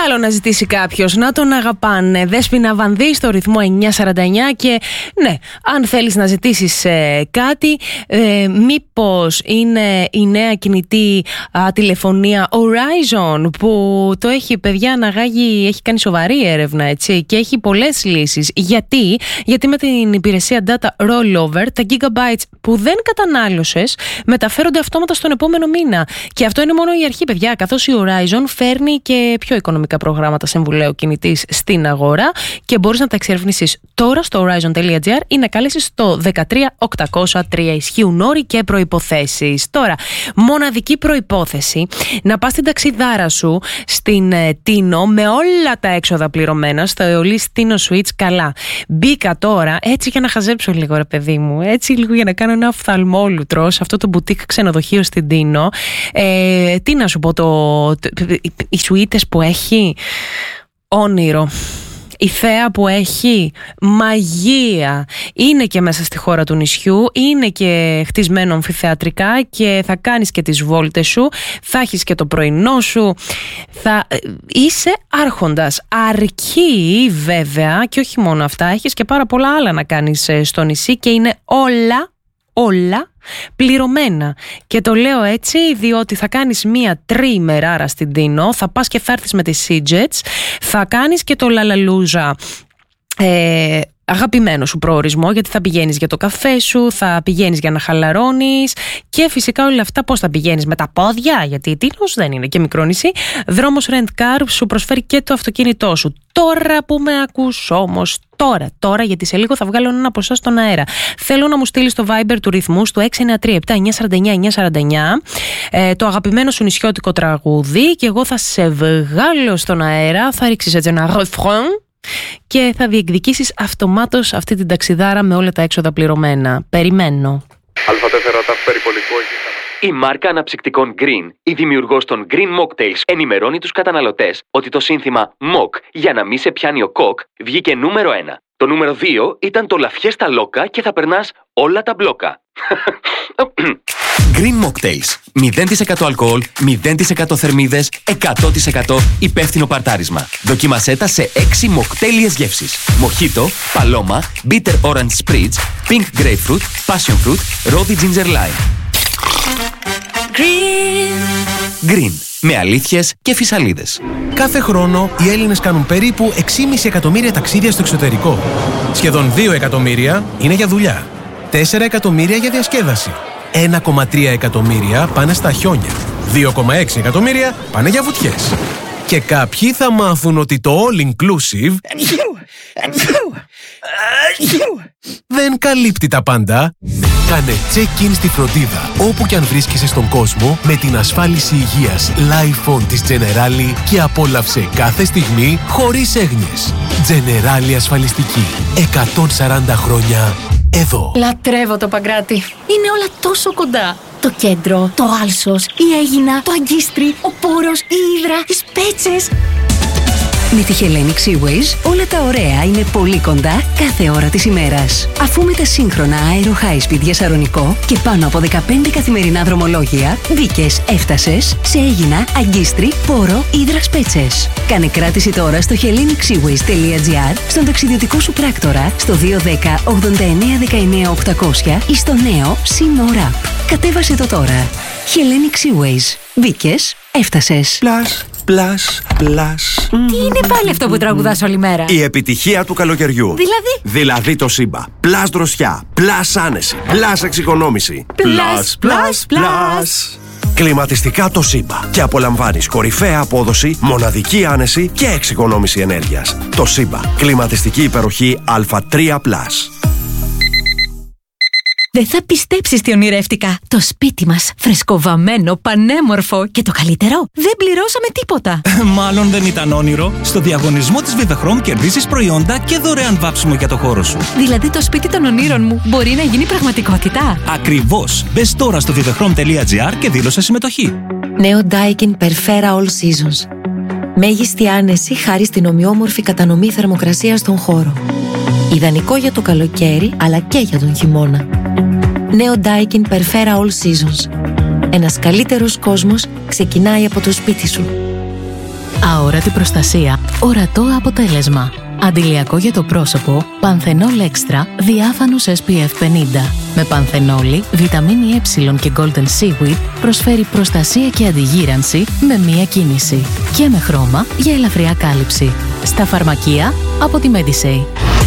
άλλο να ζητήσει κάποιος? Να τον αγαπάνε. Δέσποινα Βανδύ στο ρυθμό 949. Και ναι, αν θέλεις να ζητήσεις κάτι, μήπως είναι η νέα κινητή τηλεφωνία Horizon, που το έχει, παιδιά, αναγάγει, έχει κάνει σοβαρή έρευνα, έτσι, και έχει πολλές λύσεις. Γιατί με την υπηρεσία Data Rollover, τα gigabytes που δεν κατανάλωσες μεταφέρονται αυτόματα στον επόμενο μήνα. Και αυτό είναι μόνο η αρχή, παιδιά, καθώς η Horizon φέρνει και πιο οικονομικά προγράμματα συμβουλαίου κινητής στην αγορά και μπορείς να τα εξερευνήσεις τώρα στο horizon.gr ή να καλέσεις το 13803. Ισχύουν όροι και προϋποθέσεις. Τώρα, μοναδική προϋπόθεση να πας στην ταξιδάρα σου στην Τίνο με όλα τα έξοδα πληρωμένα στο Αεολής Τίνο Switch. Καλά. Μπήκα τώρα έτσι για να χαζέψω λίγο, ρε παιδί μου. Έτσι λίγο για να κάνω ένα οφθαλμόλουτρο σε αυτό το μπουτίκ ξενοδοχείο στην Τίνο. Τι να σου πω, οι σουίτες που έχει, όνειρο. Η θέα που έχει, μαγεία. Είναι και μέσα στη χώρα του νησιού, είναι και χτισμένο αμφιθεατρικά και θα κάνεις και τις βόλτες σου, θα έχεις και το πρωινό σου, θα είσαι άρχοντας. Αρκεί βέβαια, και όχι μόνο αυτά, έχεις και πάρα πολλά άλλα να κάνεις στο νησί και είναι όλα πληρωμένα. Και το λέω έτσι διότι θα κάνεις μία τριημεράρα στην Τίνο, θα πας και θα έρθεις με τις Sea-Jets, θα κάνεις και το Λαλαλούζα αγαπημένο σου προορισμό, γιατί θα πηγαίνεις για το καφέ σου, θα πηγαίνεις για να χαλαρώνεις και φυσικά όλα αυτά πώς θα πηγαίνεις? Με τα πόδια, γιατί η Τίνος δεν είναι και μικρό νησί. Δρόμος Rent Car σου προσφέρει και το αυτοκίνητό σου. Τώρα που με ακούς όμως, τώρα, γιατί σε λίγο θα βγάλω ένα από εσάς στον αέρα. Θέλω να μου στείλεις το Viber του ρυθμού στο 693-7-949-949 το αγαπημένο σου νησιώτικο τραγούδι και εγώ θα σε βγάλω στον αέρα, θα ρίξεις έτσι ένα refrain και θα διεκδικήσεις αυτομάτως αυτή την ταξιδάρα με όλα τα έξοδα πληρωμένα. Περιμένω. Α4 ταφ περιπολικό. Η μάρκα αναψυκτικών Green, η δημιουργός των Green Mocktails, ενημερώνει τους καταναλωτές ότι το σύνθημα Mock για να μην σε πιάνει ο κοκ βγήκε νούμερο 1. Το νούμερο 2 ήταν το Λαφιέστα Λόκα και θα περνάς όλα τα μπλόκα. Green Mocktails. 0% αλκοόλ, 0% θερμίδες, 100% υπεύθυνο παρτάρισμα. Δοκίμασέ τα σε 6 μοκτέλιες γεύσεις. Μοχίτο, παλώμα, bitter orange spritz, pink grapefruit, passion fruit, rosy ginger lime. Green. Με αλήθειες και φυσαλίδες. Κάθε χρόνο οι Έλληνες κάνουν περίπου 6,5 εκατομμύρια ταξίδια στο εξωτερικό. Σχεδόν 2 εκατομμύρια είναι για δουλειά. 4 εκατομμύρια για διασκέδαση. 1,3 εκατομμύρια πάνε στα χιόνια. 2,6 εκατομμύρια πάνε για βουτιές. Και κάποιοι θα μάθουν ότι το all inclusive δεν καλύπτει τα πάντα. Κάνε check-in στη φροντίδα όπου και αν βρίσκεσαι στον κόσμο με την ασφάλιση υγείας LifeOn της Generali και απόλαυσε κάθε στιγμή χωρίς έγνοιες. Generali ασφαλιστική. 140 χρόνια εδώ. Λατρεύω το Παγκράτη. Είναι όλα τόσο κοντά. Το κέντρο, το Άλσος, η Αίγινα, το Αγκίστρι, ο Πόρος, η Ύδρα, οι Σπέτσες. Με τη Hellenic Seaways όλα τα ωραία είναι πολύ κοντά κάθε ώρα της ημέρας. Αφού με τα σύγχρονα Aero High Speed για Σαρονικό και πάνω από 15 καθημερινά δρομολόγια, μπήκες, έφτασες σε Αίγινα, Αγκίστρι, Πόρο, Ύδρα, Σπέτσες. Κάνε κράτηση τώρα στο hellenic-seaways.gr, στον ταξιδιωτικό σου πράκτορα, στο 210 89 19 800 ή στο νέο Sea More App. Κατέβασε το τώρα. Hellenic Seaways. Μπήκες, έφτασες. Plus. Τι είναι πάλι αυτό που τραγουδάς όλη μέρα? Η επιτυχία του καλοκαιριού. Δηλαδή το Simba. Plus δροσιά. Plus άνεση. Plus εξοικονόμηση. Plus. Κλιματιστικά το Simba. Και απολαμβάνεις κορυφαία απόδοση, μοναδική άνεση και εξοικονόμηση ενέργειας. Το Simba. Κλιματιστική υπεροχή Α3+. Δεν θα πιστέψεις τι ονειρεύτηκα. Το σπίτι μας, φρεσκοβαμμένο, πανέμορφο και το καλύτερο, δεν πληρώσαμε τίποτα. Μάλλον δεν ήταν όνειρο. Στο διαγωνισμό της Vivechrom κερδίσεις προϊόντα και δωρεάν βάψιμο για το χώρο σου. Δηλαδή το σπίτι των ονείρων μου μπορεί να γίνει πραγματικότητα. Ακριβώς. Μπες τώρα στο vivechrom.gr και δήλωσε συμμετοχή. Νέο Daikin Perfera All Seasons. Μέγιστη άνεση χάρη στην ομοιόμορφη κατανομή θερμοκρασίας στον χώρο. Ιδανικό για το καλοκαίρι αλλά και για τον χειμώνα. Νέο Daikin Perfera All Seasons. Ένας καλύτερος κόσμος ξεκινάει από το σπίτι σου. Αόρατη προστασία, ορατό αποτέλεσμα. Αντιλιακό για το πρόσωπο, Πανθενόλ Extra διάφανος SPF 50. Με πανθενόλη, βιταμίνη E και Golden Seaweed προσφέρει προστασία και αντιγύρανση με μία κίνηση. Και με χρώμα για ελαφριά κάλυψη. Στα φαρμακεία από τη Medisay.